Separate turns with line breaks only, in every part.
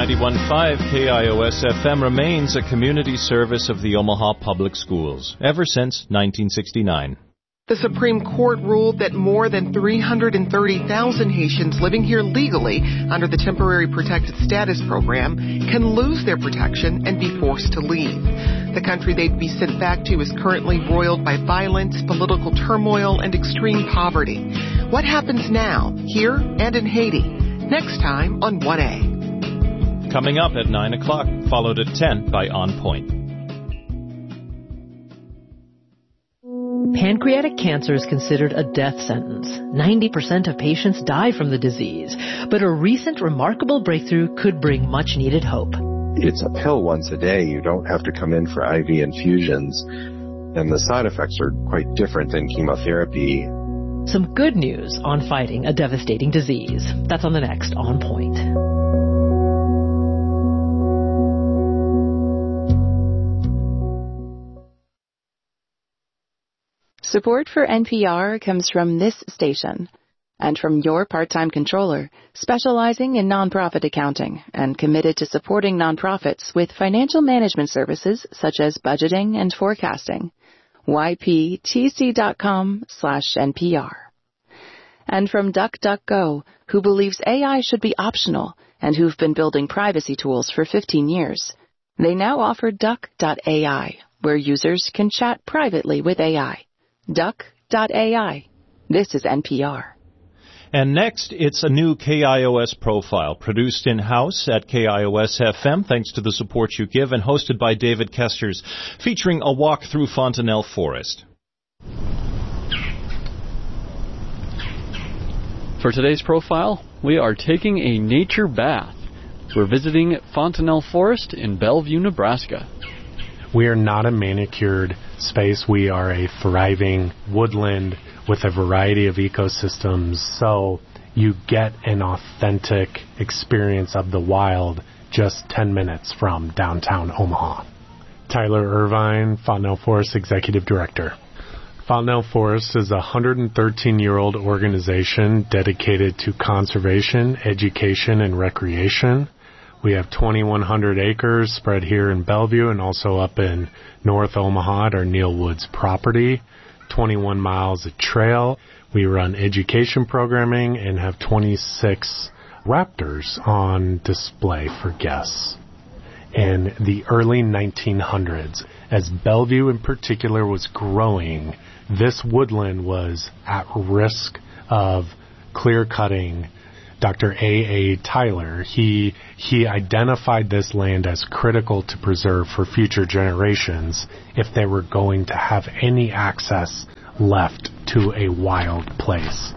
91.5 KIOS-FM remains a community service of the Omaha Public Schools ever since 1969.
The Supreme Court ruled that more than 330,000 Haitians living here legally under the Temporary Protected Status Program can lose their protection and be forced to leave. The country they'd be sent back to is currently roiled by violence, political turmoil, and extreme poverty. What happens now, here and in Haiti? Next time on 1A.
Coming up at 9 o'clock, followed at 10 by On Point.
Pancreatic cancer is considered a death sentence. 90% of patients die from the disease, but a recent remarkable breakthrough could bring much-needed hope.
It's a pill once a day. You don't have to come in for IV infusions, and the side effects are quite different than chemotherapy.
Some good news on fighting a devastating disease. That's on the next On Point.
Support for NPR comes from this station and from your part-time controller, specializing in nonprofit accounting and committed to supporting nonprofits with financial management services such as budgeting and forecasting. yptc.com/NPR. And from DuckDuckGo, who believes AI should be optional and who've been building privacy tools for 15 years. They now offer Duck.ai, where users can chat privately with AI. Duck.ai. This is NPR.
And next, it's a new KIOS profile, produced in-house at KIOS-FM, thanks to the support you give, and hosted by David Kesters, featuring a walk through Fontenelle Forest.
For today's profile, we are taking a nature bath. We're visiting Fontenelle Forest in Bellevue, Nebraska.
We are not a manicured space. We are a thriving woodland with a variety of ecosystems. So you get an authentic experience of the wild just 10 minutes from downtown Omaha. Tyler Irvine, Fontenelle Forest Executive Director. Fontenelle Forest is a 113-year-old organization dedicated to conservation, education, and recreation. We have 2,100 acres spread here in Bellevue and also up in North Omaha at our Neil Woods property. 21 miles of trail. We run education programming and have 26 raptors on display for guests. In the early 1900s, as Bellevue in particular was growing, this woodland was at risk of clear-cutting. Dr. A. Tyler, he identified this land as critical to preserve for future generations if they were going to have any access left to a wild place.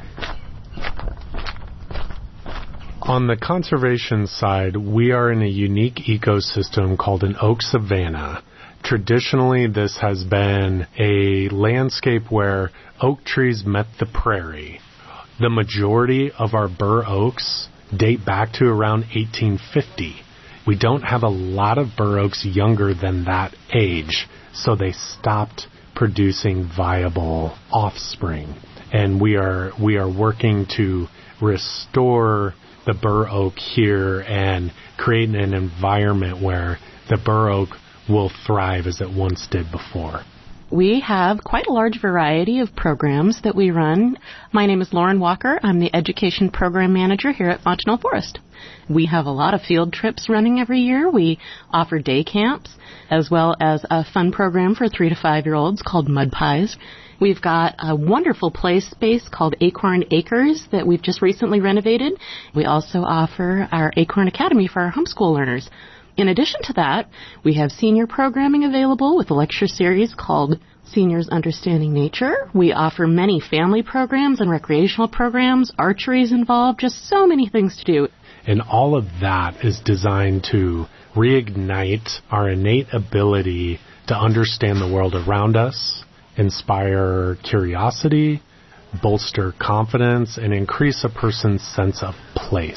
On the conservation side, we are in a unique ecosystem called an oak savanna. Traditionally, this has been a landscape where oak trees met the prairie. The majority of our bur oaks date back to around 1850. We don't have a lot of bur oaks younger than that age, so they stopped producing viable offspring. And we are working to restore the bur oak here and create an environment where the bur oak will thrive as it once did before.
We have quite a large variety of programs that we run. My name is Lauren Walker. I'm the Education Program Manager here at Fontenelle Forest. We have a lot of field trips running every year. We offer day camps, as well as a fun program for 3 to 5-year-olds called Mud Pies. We've got a wonderful play space called Acorn Acres that we've just recently renovated. We also offer our Acorn Academy for our homeschool learners. In addition to that, we have senior programming available with a lecture series called Seniors Understanding Nature. We offer many family programs and recreational programs. Archery is involved, just so many things to do.
And all of that is designed to reignite our innate ability to understand the world around us, inspire curiosity, bolster confidence, and increase a person's sense of place.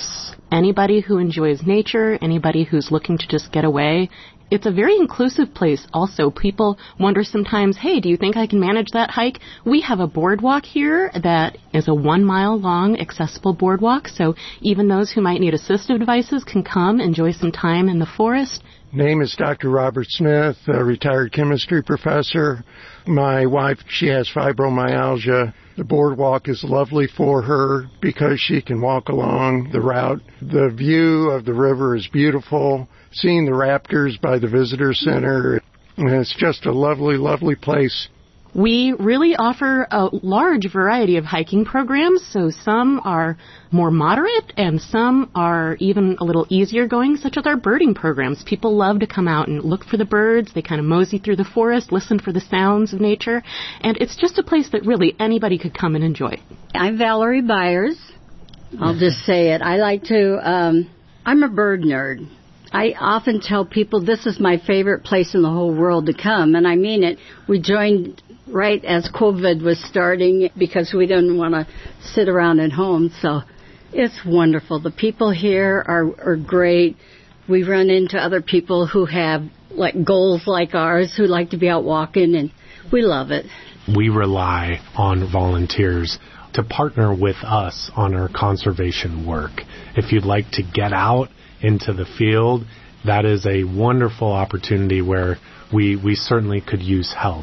anybody who enjoys nature, anybody who's looking to just get away. It's a very inclusive place also. People wonder sometimes, hey, do you think I can manage that hike? We have a boardwalk here that is a 1 mile long accessible boardwalk, so even those who might need assistive devices can come enjoy some time in the forest.
Name is Dr. Robert Smith, a retired chemistry professor. My wife, she has fibromyalgia. The boardwalk is lovely for her because she can walk along the route. The view of the river is beautiful. Seeing the raptors by the visitor center, and it's just a lovely, lovely place.
We really offer a large variety of hiking programs, so some are more moderate and some are even a little easier going, such as our birding programs. People love to come out and look for the birds. They kind of mosey through the forest, listen for the sounds of nature, and it's just a place that really anybody could come and enjoy.
I'm Valerie Byers. I'll just say it. I like to, I'm a bird nerd. I often tell people this is my favorite place in the whole world to come, and I mean it. We joined right as COVID was starting because we didn't want to sit around at home, so it's wonderful. The people here are great. We run into other people who have like goals like ours, who like to be out walking, and we love it.
We rely on volunteers to partner with us on our conservation work. If you'd like to get out into the field, that is a wonderful opportunity where we certainly could use help.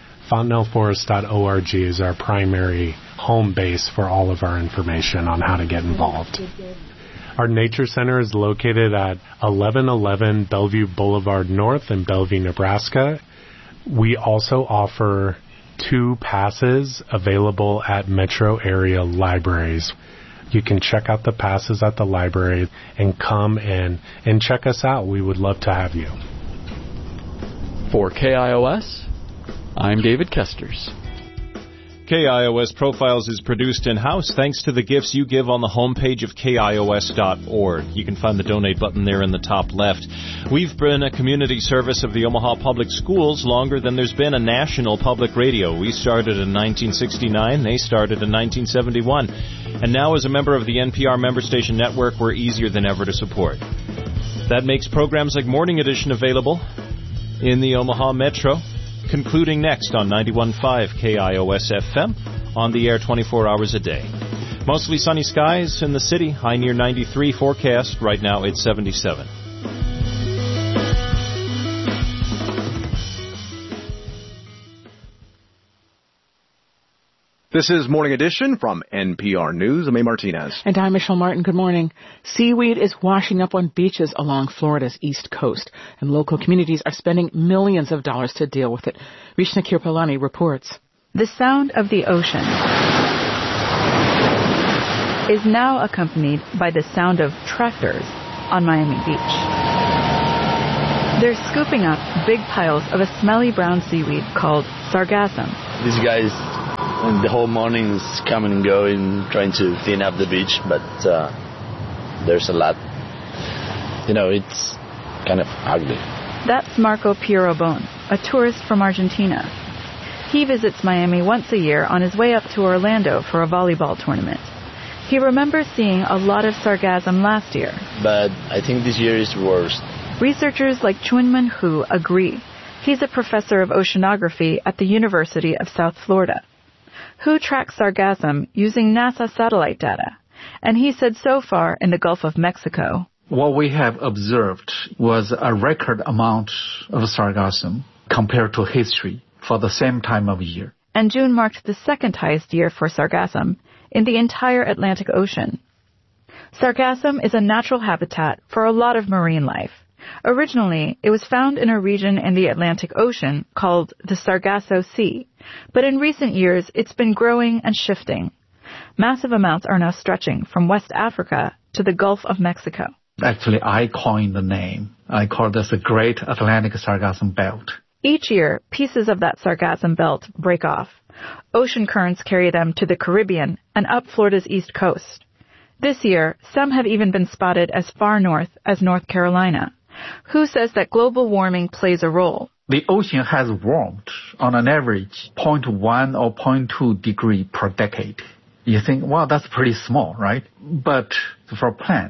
FontenelleForest.org is our primary home base for all of our information on how to get involved. Our nature center is located at 1111 Bellevue Boulevard North in Bellevue, Nebraska. We also offer 2 passes available at metro area libraries. You can check out the passes at the library and come and check us out. We would love to have you.
For KIOS, I'm David Kesters.
KIOS Profiles is produced in-house thanks to the gifts you give on the homepage of KIOS.org. You can find the donate button there in the top left. We've been a community service of the Omaha Public Schools longer than there's been a national public radio. We started in 1969. They started in 1971. And now as a member of the NPR member station network, we're easier than ever to support. That makes programs like Morning Edition available in the Omaha Metro, concluding next on 91.5 KIOS-FM, on the air 24 hours a day. Mostly sunny skies in the city, high near 93 forecast. Right now it's 77.
This is Morning Edition from NPR News. I'm A. Martinez.
And I'm Michelle Martin. Good morning. Seaweed is washing up on beaches along Florida's east coast, and local communities are spending millions of dollars to deal with it. Rishna Kirpalani reports.
The sound of the ocean is now accompanied by the sound of tractors on Miami Beach. They're scooping up big piles of a smelly brown seaweed called sargassum.
These guys, the whole morning is coming and going, trying to clean up the beach, but there's a lot. You know, it's kind of ugly.
That's Marco Pierobon, a tourist from Argentina. He visits Miami once a year on his way up to Orlando for a volleyball tournament. He remembers seeing a lot of sargassum last year.
But I think this year is worse.
Researchers like Chunman Hu agree. He's a professor of oceanography at the University of South Florida. Hu tracks sargassum using NASA satellite data, and he said so far in the Gulf of Mexico,
what we have observed was a record amount of sargassum compared to history for the same time of year.
And June marked the second highest year for sargassum in the entire Atlantic Ocean. Sargassum is a natural habitat for a lot of marine life. Originally, it was found in a region in the Atlantic Ocean called the Sargasso Sea, but in recent years it's been growing and shifting. Massive amounts are now stretching from West Africa to the Gulf of Mexico.
Actually, I coined the name. I call this the Great Atlantic Sargassum Belt.
Each year, pieces of that sargassum belt break off. Ocean currents carry them to the Caribbean and up Florida's east coast. This year, some have even been spotted as far north as North Carolina. Hu says that global warming plays a role.
The ocean has warmed on an average 0.1 or 0.2 degree per decade. You think, wow, that's pretty small, right? But for plants,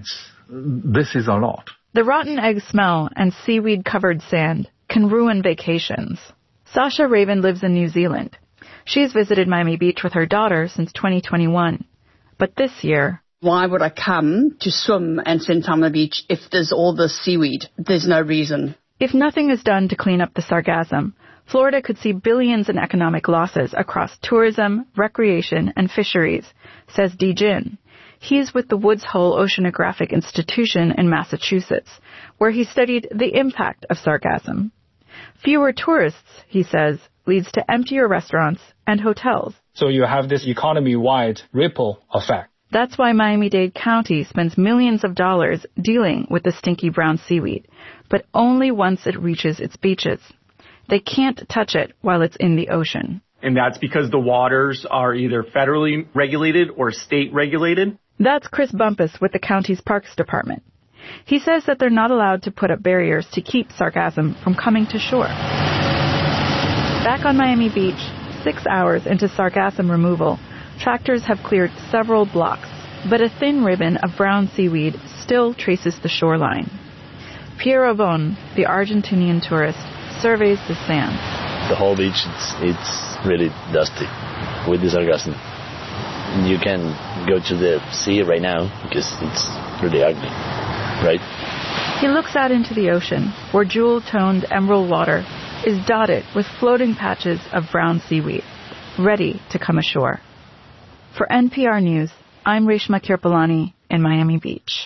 this is a lot.
The rotten egg smell and seaweed-covered sand can ruin vacations. Sasha Raven lives in New Zealand. She's visited Miami Beach with her daughter since 2021. But this year...
Why would I come to swim and spend time on the beach if there's all this seaweed? There's no reason.
If nothing is done to clean up the sargassum, Florida could see billions in economic losses across tourism, recreation, and fisheries, says Dee Jin. He's with the Woods Hole Oceanographic Institution in Massachusetts, where he studied the impact of sargassum. Fewer tourists, he says, leads to emptier restaurants and hotels.
So you have this economy-wide ripple effect.
That's why Miami-Dade County spends millions of dollars dealing with the stinky brown seaweed, but only once it reaches its beaches. They can't touch it while it's in the ocean.
And that's because the waters are either federally regulated or state regulated.
That's Chris Bumpus with the county's Parks Department. He says that they're not allowed to put up barriers to keep sargassum from coming to shore. Back on Miami Beach, 6 hours into sargassum removal, tractors have cleared several blocks, but a thin ribbon of brown seaweed still traces the shoreline. Piero Von, the Argentinian tourist, surveys the sand.
The whole beach, it's really dusty with the sargassum. You can go to the sea right now because it's really ugly, right?
He looks out into the ocean, where jewel-toned emerald water is dotted with floating patches of brown seaweed, ready to come ashore. For NPR News, I'm Reshma Kirpalani in Miami Beach.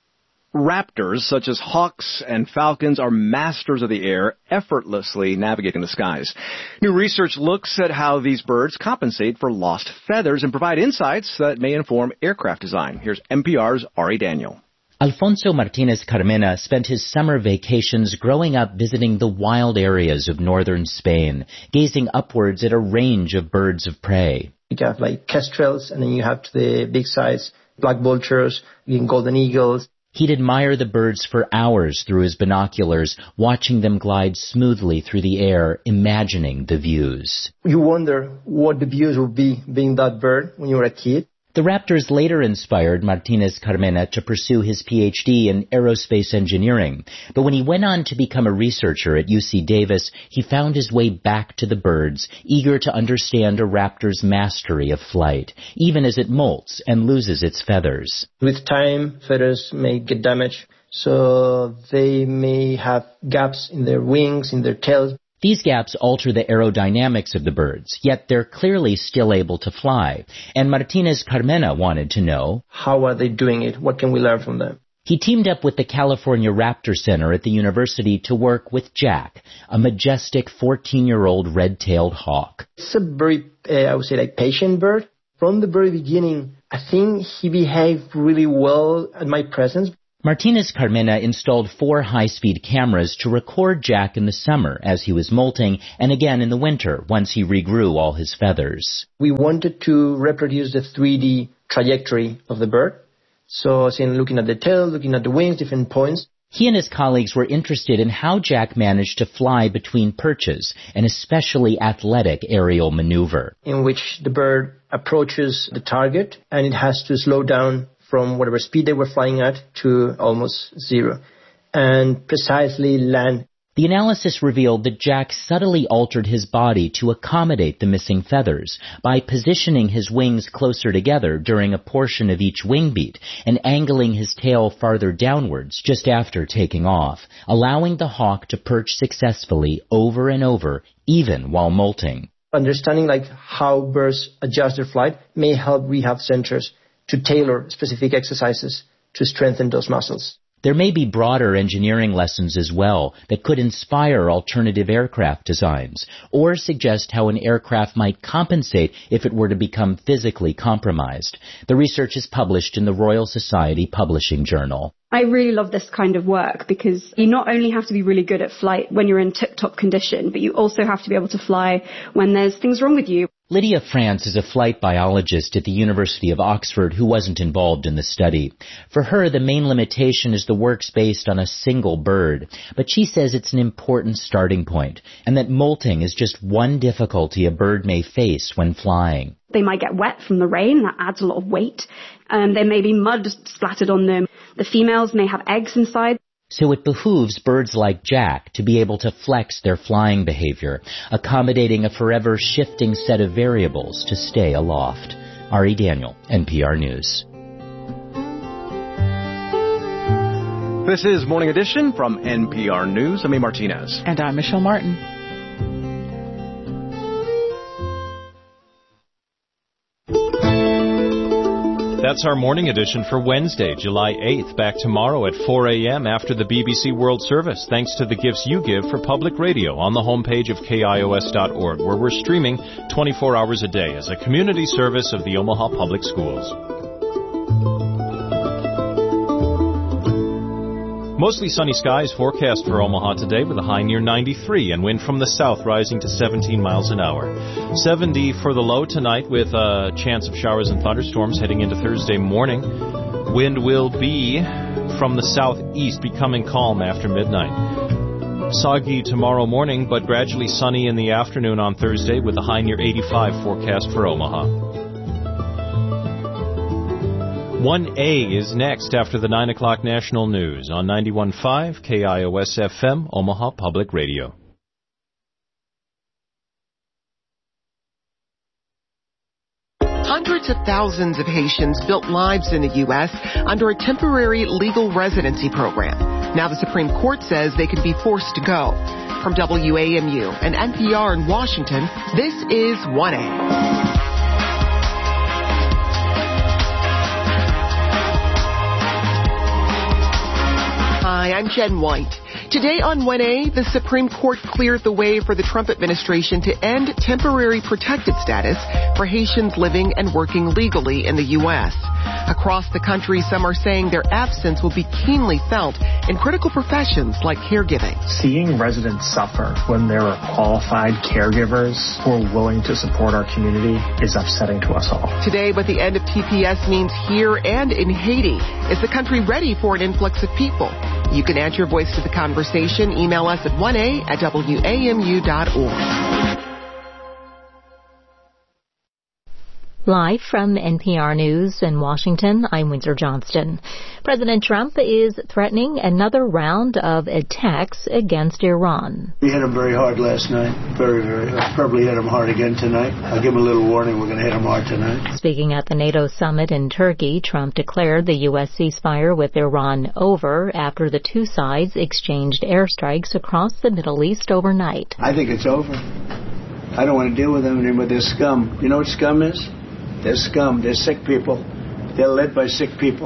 Raptors, such as hawks and falcons, are masters of the air, effortlessly navigating the skies. New research looks at how these birds compensate for lost feathers and provide insights that may inform aircraft design. Here's NPR's Ari Daniel.
Alfonso Martinez Carmena spent his summer vacations growing up visiting the wild areas of northern Spain, gazing upwards at a range of birds of prey.
You have like kestrels, and then you have the big size black vultures, golden eagles.
He'd admire the birds for hours through his binoculars, watching them glide smoothly through the air, imagining the views.
You wonder what the views would be being that bird when you were a kid.
The Raptors later inspired Martinez Carmena to pursue his PhD in aerospace engineering. But when he went on to become a researcher at UC Davis, he found his way back to the birds, eager to understand a raptor's mastery of flight, even as it molts and loses its feathers.
With time, feathers may get damaged, so they may have gaps in their wings, in their tails.
These gaps alter the aerodynamics of the birds, yet they're clearly still able to fly. And Martinez Carmena wanted to know,
how are they doing it? What can we learn from them?
He teamed up with the California Raptor Center at the university to work with Jack, a majestic 14-year-old red-tailed hawk.
It's a very, I would say, like patient bird. From the very beginning, I think he behaved really well at my presence.
Martinez Carmena installed 4 high-speed cameras to record Jack in the summer as he was molting and again in the winter once he regrew all his feathers.
We wanted to reproduce the 3D trajectory of the bird. So, looking at the tail, looking at the wings, different points.
He and his colleagues were interested in how Jack managed to fly between perches, an especially athletic aerial maneuver.
In which the bird approaches the target and it has to slow down from whatever speed they were flying at to almost zero, and precisely land.
The analysis revealed that Jack subtly altered his body to accommodate the missing feathers by positioning his wings closer together during a portion of each wing beat and angling his tail farther downwards just after taking off, allowing the hawk to perch successfully over and over, even while molting.
Understanding how birds adjust their flight may help rehab centers to tailor specific exercises to strengthen those muscles.
There may be broader engineering lessons as well that could inspire alternative aircraft designs or suggest how an aircraft might compensate if it were to become physically compromised. The research is published in the Royal Society Publishing Journal.
I really love this kind of work because you not only have to be really good at flight when you're in tip-top condition, but you also have to be able to fly when there's things wrong with you.
Lydia France is a flight biologist at the University of Oxford who wasn't involved in the study. For her, the main limitation is the work's based on a single bird, but she says it's an important starting point, and that molting is just one difficulty a bird may face when flying.
They might get wet from the rain. That adds a lot of weight. There may be mud splattered on them. The females may have eggs inside.
So it behooves birds like Jack to be able to flex their flying behavior, accommodating a forever shifting set of variables to stay aloft. Ari Daniel, NPR News.
This is Morning Edition from NPR News. I'm A. Martinez.
And I'm Michelle Martin.
That's our Morning Edition for Wednesday, July 8th. Back tomorrow at 4 a.m. after the BBC World Service, thanks to the gifts you give for public radio on the homepage of KIOS.org, where we're streaming 24 hours a day as a community service of the Omaha Public Schools. Mostly sunny skies forecast for Omaha today with a high near 93 and wind from the south rising to 17 miles an hour. 70 for the low tonight with a chance of showers and thunderstorms heading into Thursday morning. Wind will be from the southeast, becoming calm after midnight. Soggy tomorrow morning, but gradually sunny in the afternoon on Thursday with a high near 85 forecast for Omaha. 1A is next after the 9 o'clock national news on 91.5 KIOS-FM, Omaha Public Radio.
Hundreds of thousands of Haitians built lives in the U.S. under a temporary legal residency program. Now the Supreme Court says they could be forced to go. From WAMU and NPR in Washington, this is 1A. Hi, I'm Jen White. Today on 1A, the Supreme Court cleared the way for the Trump administration to end temporary protected status for Haitians living and working legally in the U.S. Across the country, some are saying their absence will be keenly felt in critical professions like caregiving.
Seeing residents suffer when there are qualified caregivers who are willing to support our community is upsetting to us all.
Today, what the end of TPS means here and in Haiti. Is the country ready for an influx of people? You can add your voice to the conversation. Email us at 1a@wamu.org.
Live from NPR News in Washington, I'm Windsor Johnston. President Trump is threatening another round of attacks against Iran.
We hit him very hard last night. Very, very hard. Probably hit him hard again tonight. I'll give him a little warning. We're going to hit him hard tonight.
Speaking at the NATO summit in Turkey, Trump declared the U.S. ceasefire with Iran over after the two sides exchanged airstrikes across the Middle East overnight.
I think it's over. I don't want to deal with them anymore. They're scum. You know what scum is? They're scum. They're sick people. They're led by sick people.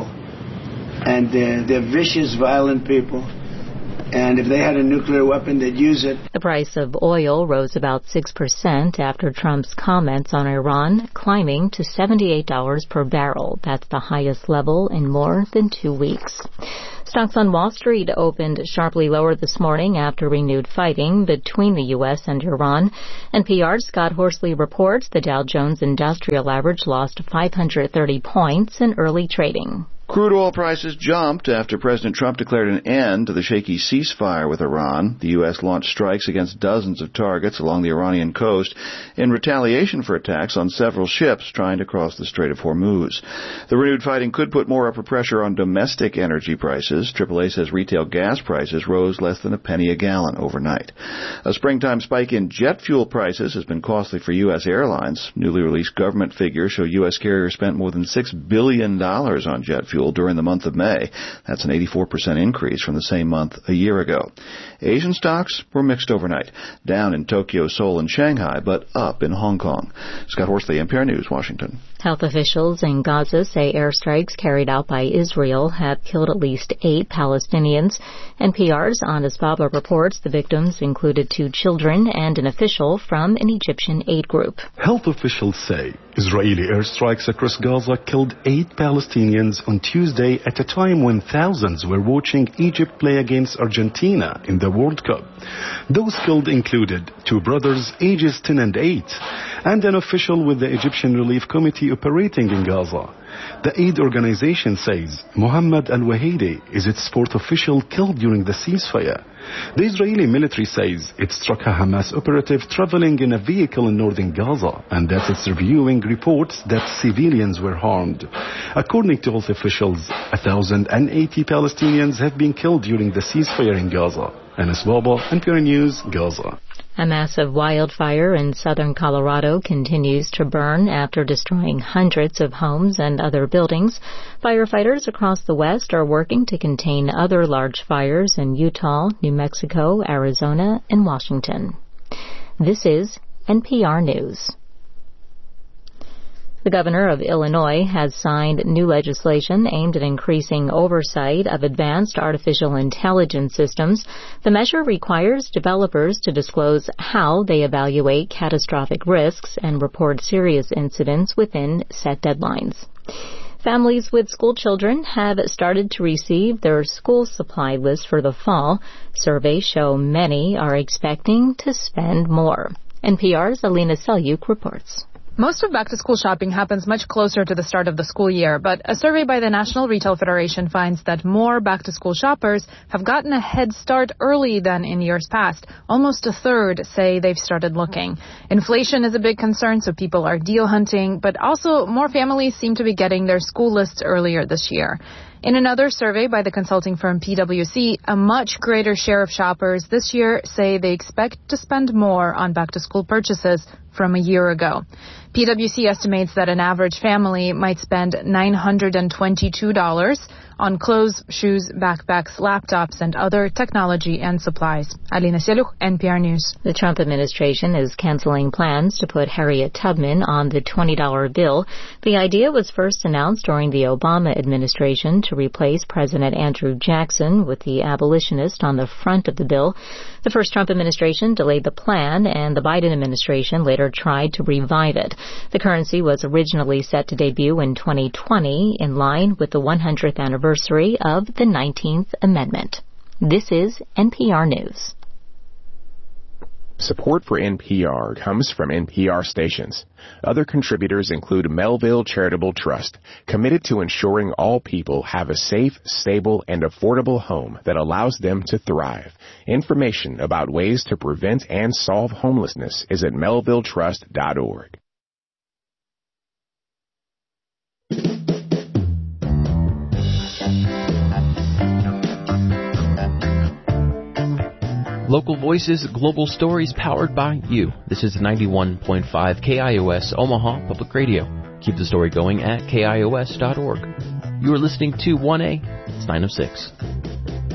And they're vicious, violent people. And if they had a nuclear weapon, they'd use it.
The price of oil rose about 6% after Trump's comments on Iran, climbing to $78 per barrel. That's the highest level in more than 2 weeks. Stocks on Wall Street opened sharply lower this morning after renewed fighting between the U.S. and Iran. NPR's Scott Horsley reports the Dow Jones Industrial Average lost 530 points in early trading.
Crude oil prices jumped after President Trump declared an end to the shaky ceasefire with Iran. The U.S. launched strikes against dozens of targets along the Iranian coast in retaliation for attacks on several ships trying to cross the Strait of Hormuz. The renewed fighting could put more upward pressure on domestic energy prices. AAA says retail gas prices rose less than a penny a gallon overnight. A springtime spike in jet fuel prices has been costly for U.S. airlines. Newly released government figures show U.S. carriers spent more than $6 billion on jet fuel during the month of May. That's an 84% increase from the same month a year ago. Asian stocks were mixed overnight, down in Tokyo, Seoul, and Shanghai, but up in Hong Kong. Scott Horsley, NPR News, Washington.
Health officials in Gaza say airstrikes carried out by Israel have killed at least 8 Palestinians. NPR's Anas Babla reports the victims included 2 children and an official from an Egyptian aid group.
Health officials say Israeli airstrikes across Gaza killed 8 Palestinians on Tuesday at a time when thousands were watching Egypt play against Argentina in the World Cup. Those killed included 2 brothers ages 10 and 8 and an official with the Egyptian Relief Committee operating in Gaza. The aid organization says Mohammed al-Wahidi is its fourth official killed during the ceasefire. The Israeli military says it struck a Hamas operative traveling in a vehicle in northern Gaza and that it's reviewing reports that civilians were harmed. According to health officials, 1,080 Palestinians have been killed during the ceasefire in Gaza. Anas Baba, NPR News, Gaza.
A massive wildfire in southern Colorado continues to burn after destroying hundreds of homes and other buildings. Firefighters across the West are working to contain other large fires in Utah, New Mexico, Arizona, and Washington. This is NPR News. The governor of Illinois has signed new legislation aimed at increasing oversight of advanced artificial intelligence systems. The measure requires developers to disclose how they evaluate catastrophic risks and report serious incidents within set deadlines. Families with school children have started to receive their school supply list for the fall. Surveys show many are expecting to spend more. NPR's Alina Selyuk reports.
Most of back-to-school shopping happens much closer to the start of the school year, but a survey by the National Retail Federation finds that more back-to-school shoppers have gotten a head start early than in years past. Almost a third say they've started looking. Inflation is a big concern, so people are deal hunting, but also more families seem to be getting their school lists earlier this year. In another survey by the consulting firm PwC, a much greater share of shoppers this year say they expect to spend more on back-to-school purchases from a year ago. PwC estimates that an average family might spend $922 on clothes, shoes, backpacks, laptops, and other technology and supplies. Alina Selyuk, NPR News.
The Trump administration is canceling plans to put Harriet Tubman on the $20 bill. The idea was first announced during the Obama administration to replace President Andrew Jackson with the abolitionist on the front of the bill. The first Trump administration delayed the plan, and the Biden administration later tried to revive it. The currency was originally set to debut in 2020, in line with the 100th anniversary of the 19th Amendment. This is NPR News.
Support for NPR comes from NPR stations. Other contributors include Melville Charitable Trust, committed to ensuring all people have a safe, stable, and affordable home that allows them to thrive. Information about ways to prevent and solve homelessness is at melvilletrust.org.
Local voices, global stories powered by you. This is 91.5 KIOS Omaha Public Radio. Keep the story going at KIOS.org. You are listening to 1A. It's 9:06.